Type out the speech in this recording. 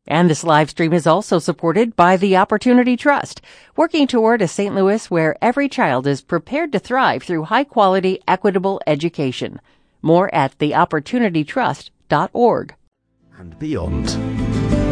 And this live stream is also supported by the Opportunity Trust, working toward a St. Louis where every child is prepared to thrive through high-quality, equitable education. More at theopportunitytrust.org. And beyond.